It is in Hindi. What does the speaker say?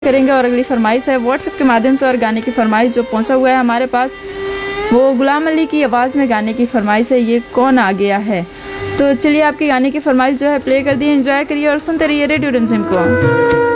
करेंगे। और अगली फरमाइश है व्हाट्सएप के माध्यम से, और गाने की फरमाइश जो पहुंचा हुआ है हमारे पास वो गुलाम अली की आवाज़ में गाने की फरमाइश है, ये कौन आ गया है। तो चलिए आपकी गाने की फरमाइश जो है प्ले कर दी, एंजॉय करिए और सुनते रहिए रेडियो रिमझिम को।